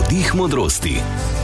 Navdih modrosti.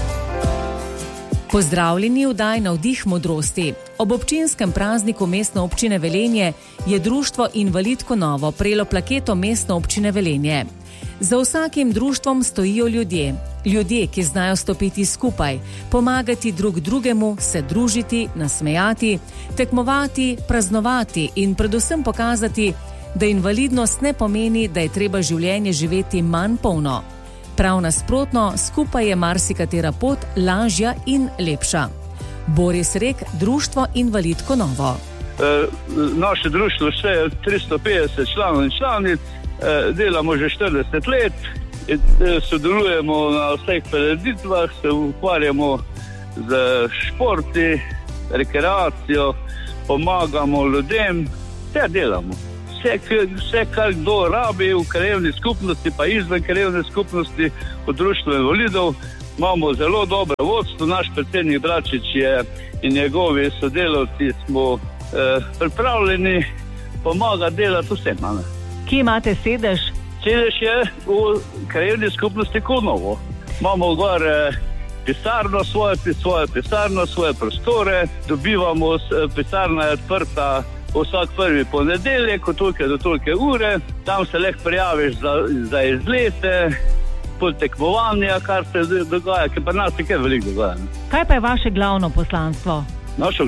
Pozdravljeni v oddaji Navdih modrosti. Ob občinskem prazniku Mestne občine Velenje je društvo Invalidko Novo prejelo plaketo Mestne občine Velenje. Za vsakim društvom stojijo ljudje. Ljudje, ki znajo stopiti skupaj, pomagati drug drugemu, se družiti, nasmejati, tekmovati, praznovati in predvsem pokazati, da invalidnost ne pomeni, da je treba življenje živeti manj polno. Prav nasprotno, skupaj je marsikatera pot lažja in lepša. Boris Rek, društvo Invalidko Novo. Naše društvo še je 350 članov in članic, delamo že 40 let, sodelujemo na vseh prireditvah, se ukvarjamo z športi, rekreacijo, pomagamo ljudem, vse delamo. Vse, kar kdo rabi v krajevni skupnosti, pa izven krajevne skupnosti, v društvu invalidov, imamo zelo dobro vodstvo. Naš predsednik Bračič in njegovi sodelavci smo pripravljeni pomagati delati vsem. Kje imate sedež? Sedež je v krajevni skupnosti Konovo. Imamo gor pisarno, svojo pisarno, svoje prostore, dobivamo, pisarna je odprta vsak prvi ponedeljek, od tolke do tolke ure, tam se lahko prijaviš za izlete, tekmovanja, kar se dogaja, ker pa nas je kaj veliko dogaja. Kaj pa je vaše glavno poslanstvo? Naše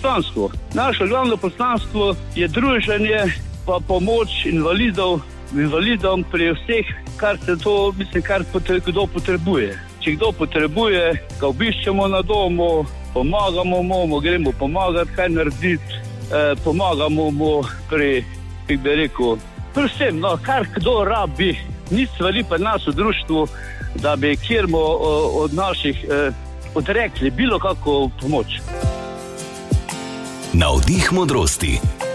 glavno poslanstvo je druženje pa pomoč invalidom pri vseh, kar kdo potrebuje. Če kdo potrebuje, ga obiščemo na domu, pomagamo mu, gremo pomagati, kaj narediti, pomagamo mu pri vsem, kar kdo rabi. Ni stvari pa nas v društvu, da bi kjermo od naših odrekli bilo kako pomoč. Navdih modrosti.